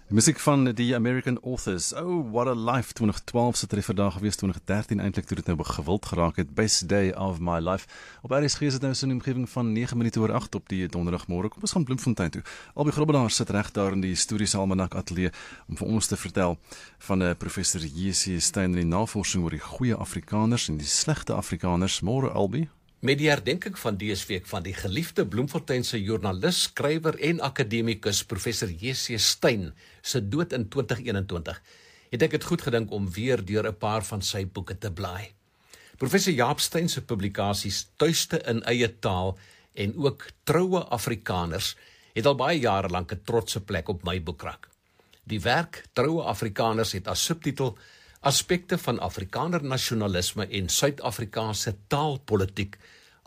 Die musiek van die American Authors. Oh, what a life. 2012 se trefferdag gewees, 2013 eintlik toe dit nou gewild geraak het. Best day of my life. Op RSG is dit nou so 'n omgewing van 9 minute oor 8 op die donderdagmôre. Kom ons gaan Bloemfontein toe. Albie Grobbelaar sit reg daar in die historiese almanak ateljee om vir ons te vertel van professor J.C. Stein en die navorsing oor die goeie Afrikaners en die slegte Afrikaners. Môre Albie. Met die herdenking van dese week van die geliefde Bloemfonteinse joernalis, skrywer en akademikus professor J.C. Stein se dood in 2021, het ek het goed gedink om weer deur 'n paar van sy boeke te blaai. Professor Jaap Stein se publikasies Tuiste in eie taal en ook Troue Afrikaners het al baie jare lank 'n trotse plek op my boekrak. Die werk Troue Afrikaners het as subtitel Aspekte van Afrikaner nasionalisme en Suid-Afrikaanse taalpolitiek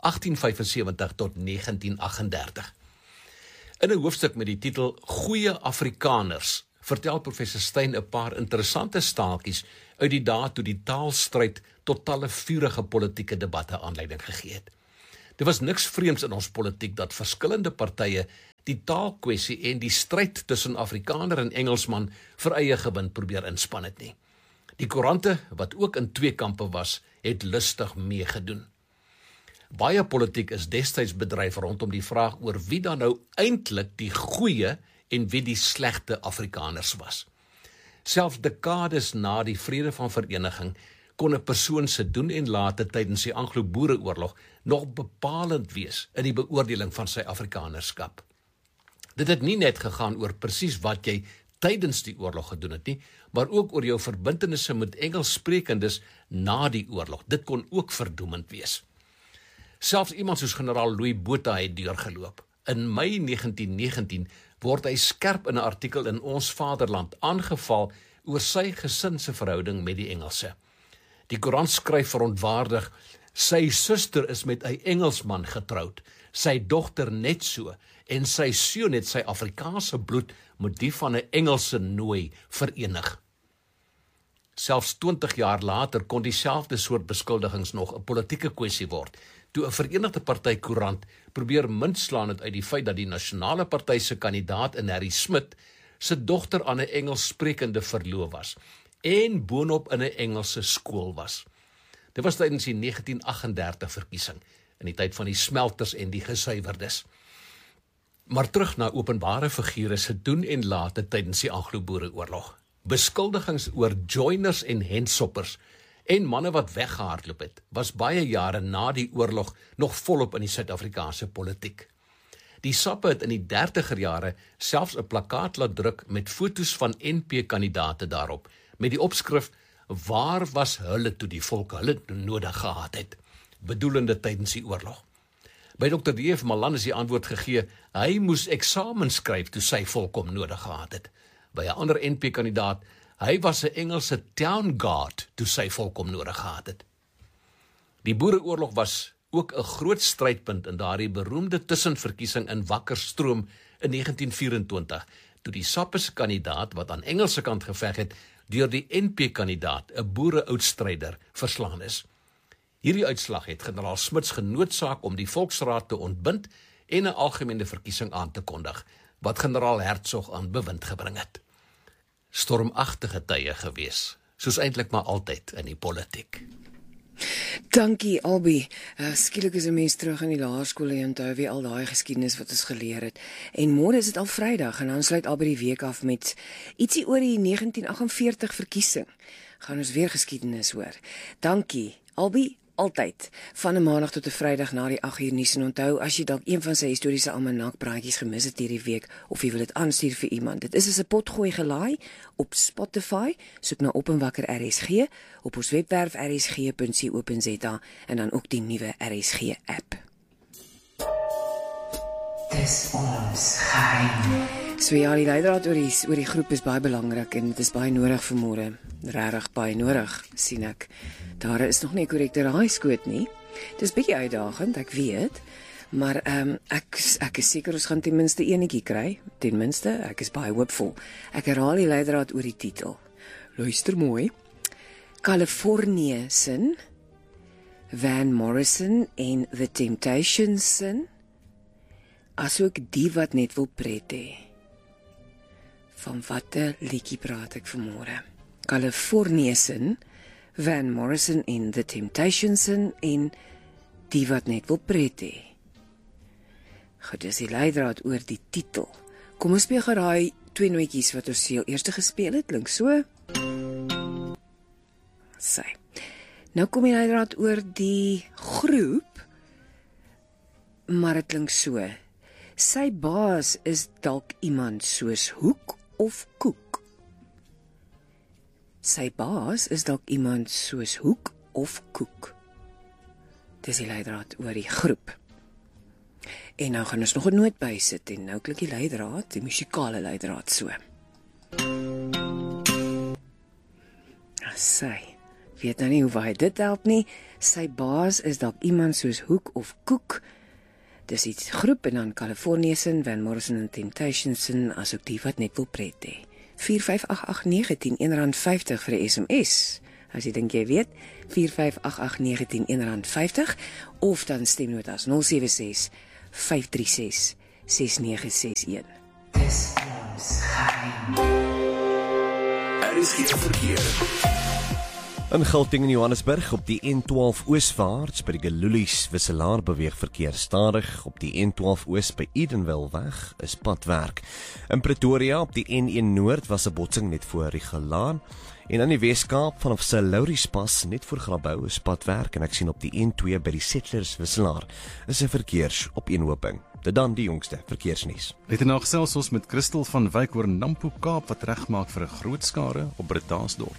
1875 tot 1938. In 'n hoofstuk met die titel Goeie Afrikaners vertel professor Stein 'n paar interessante staaltjies uit die dae toe die taalstryd tot talle vurige politieke debatte aanleiding gegee het. Dit was niks vreemds in ons politiek dat verskillende partye die taalkwessie en die stryd tussen Afrikaner en Engelsman vir eie gewin probeer inspann het nie. Die koerante, wat ook in twee kampe was, het lustig meegedoen. Baie politiek is destyds bedryf rondom die vraag oor wie dan nou eintlik die goeie en wie die slegte Afrikaners was. Selfs dekades na die vrede van vereniging kon 'n persoon se doen en late tydens die Anglo-Boereoorlog nog bepalend wees in die beoordeling van sy Afrikanerskap. Dit het nie net gegaan oor presies wat jy tydens die oorlog gedoen het nie, maar ook oor jou verbintenisse met Engelssprekendes na die oorlog. Dit kon ook verdoemend wees. Selfs iemand soos generaal Louis Botha het deurgeloop. In Mei 1919 word hy skerp in 'n artikel in Ons Vaderland aangeval oor sy gesin se verhouding met die Engelse. Die koerant skryf verontwaardig, sy suster is met 'n Engelsman getroud, sy dogter net so, en sy seun het sy Afrikaanse bloed met die van 'n Engelse nooi verenig. Selfs 20 jaar later kon dieselfde soort beskuldigings nog 'n politieke kwessie word, toe 'n Verenigde Party koerant probeer munt slaan uit die feit dat die Nasionale Party se kandidaat in Harry Smit se dogter aan 'n Engelssprekende verloof was, en boonop in 'n Engelse skool was. Dit was tydens die 1938 verkiesing, in die tyd van die smelters en die gesuiwerdes. Maar terug na openbare figure se doen en late tydens die Anglo-Boereoorlog. Beskuldigings oor joiners en hensoppers en manne wat weggehardloop het, was baie jare na die oorlog nog volop in die Suid-Afrikaanse politiek. Die sappe het in die 30er jare selfs 'n plakkaat laat druk met foto's van NP-kandidate daarop, met die opskrif, waar was hulle toe die volk hulle nodig gehad het, bedoelende tydens die oorlog. By Dr. D.F. Malan is die antwoord gegee, hy moes eksamen skryf toe sy volk hom nodig gehad het. By 'n ander NP-kandidaat, hy was 'n Engelse town guard toe sy volk hom nodig gehad het. Die Boereoorlog was ook 'n groot strydpunt in daardie beroemde tussenverkiesing in Wakkerstroom in 1924, toe die Sappe se kandidaat wat aan Engelse kant geveg het, deur die NP-kandidaat, 'n boere-oudstryder, verslaan is. Hierdie uitslag het generaal Smuts genoodsaak om die Volksraad te ontbind en 'n algemene verkiesing aan te kondig, wat generaal Hertzog aan bewind gebring het. Stormagtige tye gewees, soos eintlik maar altyd in die politiek. Dankie Albie. Skielik is 'n mens terug in die laerskool en onthou weer al daai geskiedenis wat ons geleer het. En môre is dit al Vrydag en dan sluit Albie die week af met ietsie oor die 1948 verkiesing. Gaan ons weer geskiedenis hoor. Dankie Albie. Altyd, van 'n maandag tot 'n Vrydag na die 8 uur nuus, en onthou, as jy dalk een van sy historiese almanakpraatjies gemis het hierdie week, of jy wil dit aanstuur vir iemand, dit is as 'n potgooi gelaai op Spotify, soek na Op en Wakker RSG, op ons webwerf rsg.co.za, en dan ook die nuwe RSG app. Dis ons geheim. So ja, die leidraad oor die groep is baie belangrik, en dit is baie nodig vir môre. Regtig baie nodig, sien ek. Daar is nog nie 'n korrekte raaiskoot nie. Dis bietjie uitdagend, ek weet, maar ek is seker ons gaan ten minste enetjie kry. Ten minste, ek is baie hoopvol. Ek herhaal die leidraad oor die titel. Luister mooi. Californië sin, Van Morrison en The Temptations sin, asook die wat net wil pret hê. Van watter liedjie praat ek vanmôre? Californiësin, Van Morrison en The Temptationsin en Die wat net wil pret hê. Goed, dis die leidraad oor die titel. Kom ons speel geraai 2 nootjies wat ons heel eerste gespeel het, klink so. Sy. Nou kom die leidraad oor die groep, maar dit klink so. Sy baas is dalk iemand soos Hoek of Koek. Sy baas is dalk iemand soos Hoek of Koek. Dis die leidraad oor die groep. En nou gaan ons nog 'n noot bysit en nou klink die leidraad, die musikale leidraad so. Sy, weet nou nie hoe hy dit help nie. Sy baas is dalk iemand soos Hoek of Koek. Dis die groep en dan Californiësin, Van Morrison en Temptationsin, asook die wat net wil pret hê. 4588910 R1.50 vir die SMS. As jy dink jy weet, 4588910 R1.50 of dan stemnotas 076 536 6961. Dis ons geheim. Is geen verkeer. In Gauteng en Johannesburg op die N12 ooswaarts by die Gelulies wisselaar beweeg verkeer stadig. Op die N12 oos by Edenville weg is padwerk. In Pretoria op die N1 noord was 'n botsing net voor Rigelaan. En in die Weskaap vanaf Sir Lauriespas net voor Grabouw is padwerk en ek sien op die N2 by die Settlers wisselaar is 'n verkeersopeenhoping. Dit dan die jongste verkeersnuus. Het nou gesels ons met Christel van Wyk oor Nampo Kaap wat regmaak vir 'n groot skade op Bredasdorp.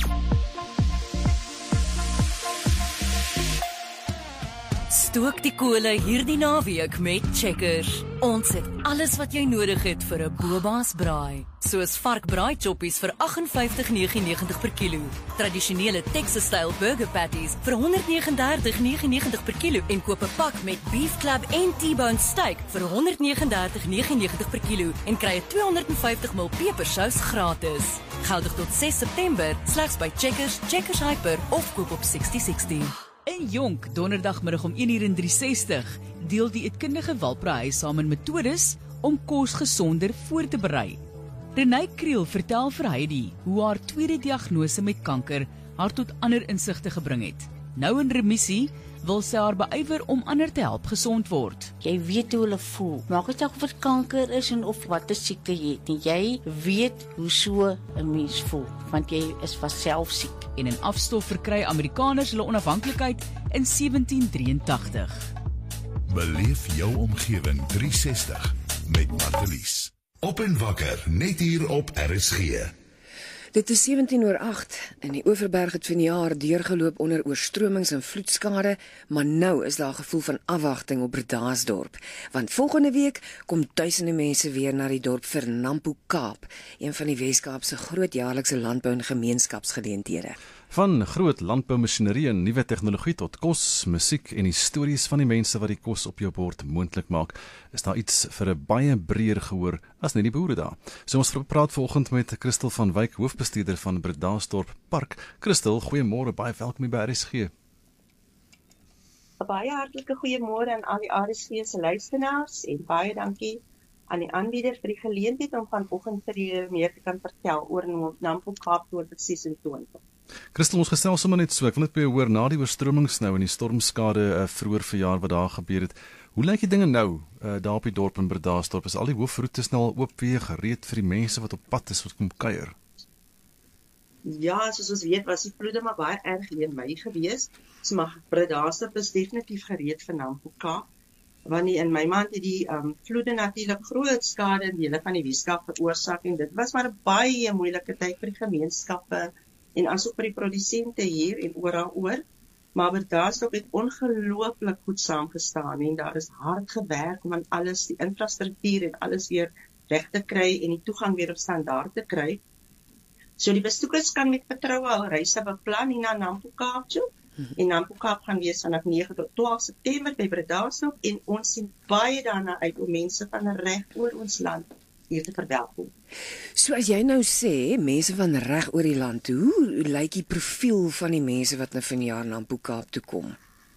Stook die kole hierdie naweek met Checkers. Ons het alles wat jy nodig het vir 'n Boba's braai, soos varkbraai choppies vir R58,99 per kilo, tradisionele Texas-styl burger patties vir R139,99 per kilo en koop 'n pak met beef club en T-bone steak vir R139,99 per kilo en kry 'n 250 ml pepersous gratis. Geldig tot 6 September, slegs by Checkers, Checkers Hyper of koop op 6060. In Jonk, donderdagmiddag om 1:60, deel die eetkundige Walprahuis saam in metodes om kos gesonder voor te berei. Renée Kriel vertel vir Heidi hoe haar tweede diagnose met kanker haar tot ander insigte gebring het. Nou in remissie wil sy haar beywer om ander te help gesond word. Jy weet hoe hulle voel. Maak nie saak of dit kanker is en of wat 'n siekte jy het nie. Jy weet hoe so 'n mens voel, want jy is vanself siek. En in afstof verkry Amerikaners hulle onafhanklikheid in 1783. Beleef jou omgewing 360 met Martelies. Op en wakker, net hier op RSG. Dit is 17:08 en die Oeverberg het vanjaar deurgeloop onder oorstromings en vloedskade, maar nou is daar 'n gevoel van afwagting op Bredasdorp, want volgende week kom duisende mense weer na die dorp vir Nampo Kaap, een van die Weskaap se groot jaarlikse landbou en gemeenskapsgeleenthede. Van groot landboumasjinerie en nuwe tegnologie tot kos, musiek en stories van die mense wat die kos op jou bord moontlik maak, is daar iets vir 'n baie breër gehoor as net die boere daar. So ons praat vanoggend met Christel van Wyk, hoofbestuurder van Bredasdorp Park. Christel, goeiemôre, baie welkom by RSG. Baie hartlike goeiemôre aan al die RSG se luisteraars en baie dankie aan die aanbieder vir die geleentheid om vanoggend vir julle meer te kan vertel oor Nampo Kaap 2026. Christel, ons gesels sommer net so. Ek wil net by jou hoor na die oorstromings nou en die stormskade vroeër verjaar wat daar gebeur het. Hoe lyk die dinge nou daar op die dorp in Bredasdorp? Is al die hoofroetes nou al oop weer gereed vir die mense wat op pad is wat kom kuier? Ja, soos ons weet was die vloede maar baie erg hier in Mei gewees. So maar Bredasdorp is definitief gereed vir Nampo Kaap. Want in my maand het die vloede natuurlik groot skade in dele van die Weskaap veroorsaak en dit was maar 'n baie moeilike tyd vir die gemeenskappe en asook vir die produsente hier en oor. Maar Bredasdorp het ongelooflik goed saamgestaan en daar is hard gewerk om aan alles, die infrastruktuur en alles weer reg te kry en die toegang weer op standaard te kry. So die besoekers kan met vertroue al reise beplan hier na Nampo Kaap toe. En Nampo Kaap gaan wees vanaf 9 tot 12 September by Bredasdorp en ons sien baie daarna uit om mense van reg oor ons land hier te verwelkom. So as jy nou sê, mense van reg oor die land, hoe lyk die profiel van die mense wat nou vanjaar na Nampo Kaap toe kom?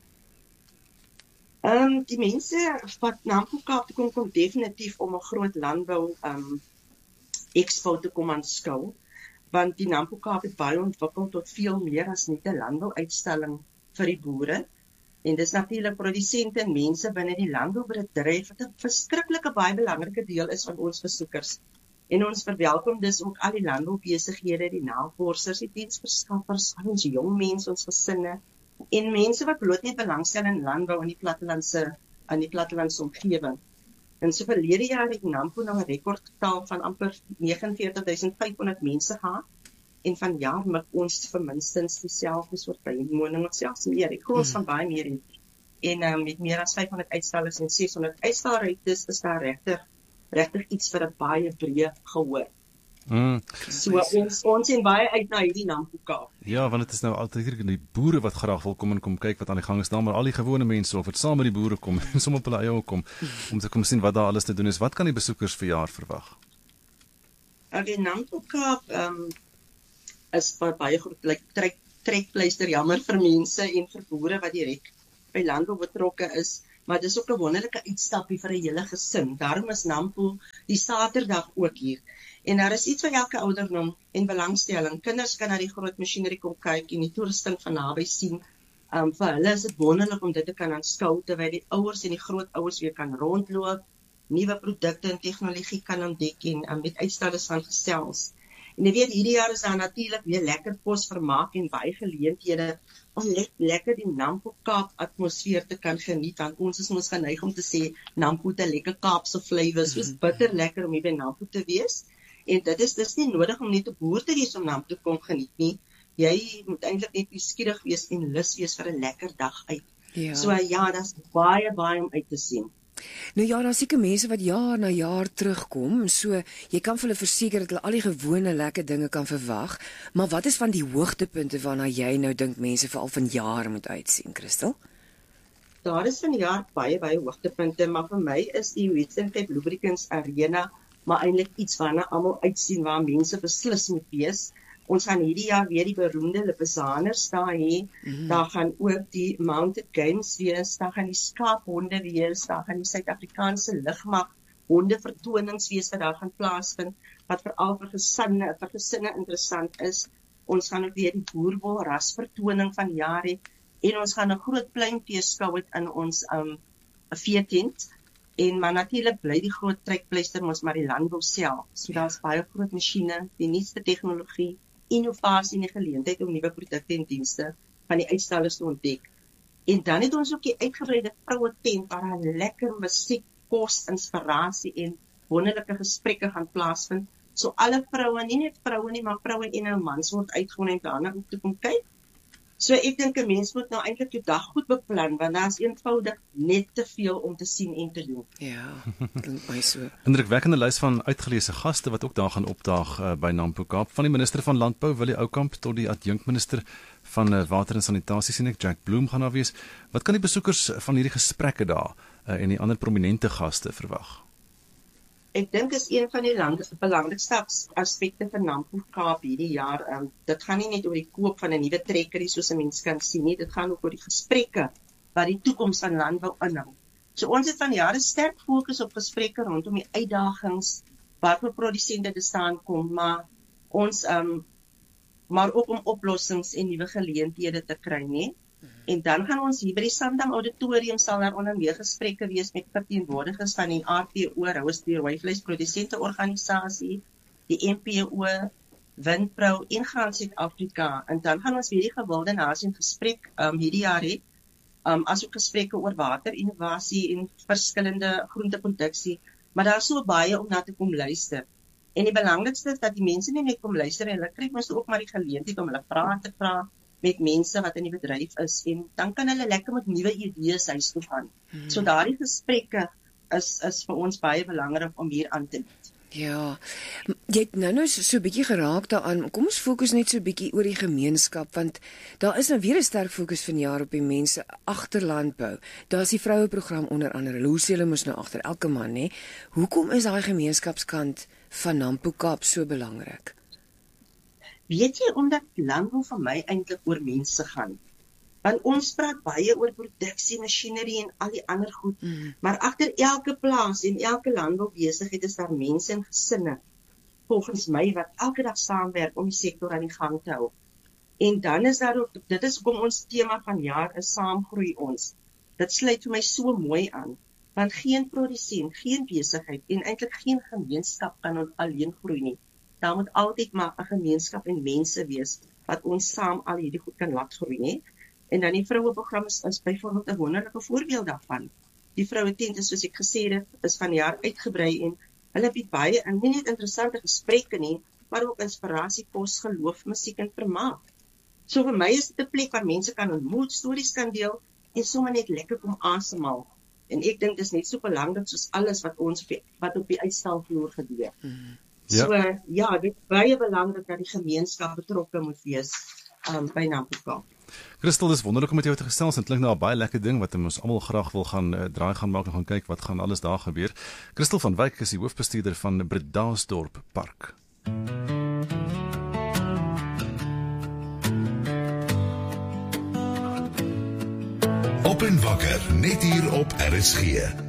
Die mense wat Nampo Kaap toe kom definitief om 'n groot landbou expo te kom aanskou, want die Nampo Kaap het baie ontwikkel tot veel meer as net 'n landbouuitstalling vir die boere. En dis natuurlik produsente en mense binne die landboubedryf wat 'n verskriklike baie belangrike deel is van ons besoekers. En ons verwelkom dus ook al die landboubesighede, die navorsers, die diensverskaffers, al ons jong mense, ons gesinne en mense wat bloot net belangstel in landbou in die plattelandse omgewing. En so verlede jaar het Nampo nou 'n rekordgetal van amper 49.500 mense gehad. En vanjaar met ons vir minstens dieselfde soort bywoning of selfs meer. Ek glo ons van baie meer het. En met meer as 500 uitstallers en 600 uitstalruimtes is daar regtig iets vir 'n baie breë gehoor. So ons sien baie uit na hierdie Nampo Kaap. Ja, want dit is nou altyd die boere wat graag wil kom en kom kyk wat aan die gang is, maar al die gewone mense of wat saam met die boere kom en sommer op hulle eie kom om te kom sien wat daar alles te doen is. Wat kan die besoekers vir jaar verwag? Die Nampo Kaap is baie groot trekpleister jammer vir mense en vir boere wat direk by landbou betrokke is, maar dis ook 'n wonderlike uitstappie vir 'n hele gesin. Daarom is Nampo die Saterdag ook hier. En daar is iets vir elke ouderdom en belangstelling. Kinders kan na die groot masjinerie kom kyk en die toerusting van naby sien. Vir hulle is dit wonderlik om dit te kan aanskou terwyl die ouers en die grootouers weer kan rondloop, nuwe produkte en tegnologie kan ontdek en met uitstallers gaan gesels. En jy weet, hierdie jaar is daar natuurlik weer lekker kos, vermaak en baie geleenthede om lekker die Nampo Kaap atmosfeer te kan geniet, want ons is mos geneig om te sê Nampo het 'n lekker Kaapse flavour, soos bitter lekker om hier by Nampo te wees. En dit is nie nodig om net 'n boer te wees om Nampo te kom geniet nie. Jy moet eintlik net nuuskierig wees en lus wees vir 'n lekker dag uit. Ja. So ja, daar's baie om uit te sien. Nou ja, daar seker mense wat jaar na jaar terugkom, so jy kan vir hulle verseker dat hulle al die gewone lekker dinge kan verwag, maar wat is van die hoogtepunte waarna jy nou dink mense veral van jare moet uitsien, Christel? Daar is vanjaar baie hoogtepunte, maar vir my is die Western Cape Lubricants Arena maar eintlik iets waarna almal uitsien, waar mense beslis moet wees. Ons gaan hierdie jaar weer die beroemde Lipizaners daar hê. Daar gaan ook die Mounted Games wees, daar gaan die skaaphonde wees, daar gaan die Suid-Afrikaanse lugmag hondevertonings wees wat daar gaan plaasvind, wat veral vir gesinne interessant is. Ons gaan ook weer die boerwol rasvertoning van jaar hê en ons gaan 'n groot pluimveeskou hê in ons veetent. En maar natuurlik bly die groot trekpleister ons maar die landbou self. So daar's baie groot masjiene, die nuutste tegnologie, innovasie en die geleentheid om nuwe produkte en dienste van die uitstallers te ontdek. En dan het ons ook die uitgebreide vroue tent waar daar lekker musiek, kos, inspirasie en wonderlike gesprekke gaan plaasvind. So alle vroue, nie net vroue nie, maar vroue en ou mans word uitgenooi om daarna toe kom kyk. So ek dink 'n mens moet nou eintlik jou dag goed beplan, want daar's eenvoudig net te veel om te sien en te doen. Ja, klink my so. Indrukwekkende lys van uitgeleese gaste wat ook daar gaan opdaag by Nampo Kaap, van die minister van Landbou Willie Oukamp tot die adjunkminister van Water en Sanitasie sien ek Jack Bloem gaan daar wees. Wat kan die besoekers van hierdie gesprekke daar en die ander prominente gaste verwag? Ek dink is een van die belangrikste aspekte van Nampo Kaap hierdie jaar. Dit gaan nie net oor die koop van 'n nuwe trekker soos 'n mens kan sien nie, dit gaan ook oor die gesprekke wat die toekoms van landbou inhou. So ons het van jare sterk fokus op gesprekke rondom die uitdagings waarvoor produsente te staan kom, maar ook om oplossings en nuwe geleenthede te kry, nie? En dan gaan ons hier by die Sandam Auditorium sal daar onder meer gesprekke wees met verteenwoordigers van die RPO, Roostbeer Weivleisprodusente Organisasie, die MPO, Windpro en Graan Suid-Afrika. En dan gaan ons weer die gewilde nasie gesprek hierdie jaar hê, asook gesprekke oor water, innovasie en verskillende groenteproduksie, maar daar is so baie om na te kom luister. En die belangrikste is dat die mense nie net kom luister, hulle kry mos ook maar die geleentheid om hulle vrae te vra met mense wat in die bedryf is, en dan kan hulle lekker met nuwe idees huis toe gaan. So daardie gesprekke is vir ons baie belangrik om hier aan te bied. Ja, jy het nou so 'n bietjie geraak daaraan. Kom ons fokus net so 'n bietjie oor die gemeenskap, want daar is nou weer 'n sterk fokus vanjaar op die mense agter landbou. Daar's die vroueprogram onder andere. Hoe sê hulle mos nou agter elke man, hè? Hoekom is daai gemeenskapskant van Nampo Kaap so belangrik? Weet jy, omdat landbou vir my eintlik oor mense gaan. Want ons praat baie oor produksie, masjinerie en al die ander goed, maar agter elke plaas en elke landboubesigheid is daar mense en gesinne volgens my wat elke dag saamwerk om die sektor aan die gang te hou. En dan is daar ook, dit is hoekom ons tema van jaar is saamgroei ons. Dit sluit vir my so mooi aan, want geen produsent, geen besigheid en eintlik geen gemeenskap kan alleen groei nie. Daar moet altyd maar 'n gemeenskap en mense wees wat ons saam al hierdie goed kan laat groei, nie? En dan die vroueprogram is byvoorbeeld 'n wonderlike voorbeeld daarvan. Die vrouetent is, soos ek gesê het, is vanjaar uitgebrei en hulle bied baie nie net interessante gesprekke nie, maar ook inspirasie, kos, geloof, musiek en vermaak. So vir my is dit 'n plek waar mense kan ontmoet, stories kan deel en sommer net lekker kom asemhaal. En ek dink dit is net so belangrik soos alles wat op die uitstalvloer gebeur. So ja, dit is baie belangrik dat die gemeenskap betrokke moet wees by Nampo. Christel, dis wonderlik om met jou te gesels. Dit klink nou 'n baie lekker ding wat ons almal graag wil gaan draai gaan maak en gaan kyk wat gaan alles daar gebeur. Christel van Wyk is die hoofbestuurder van Bredasdorp Park. Op en wakker, net hier op RSG.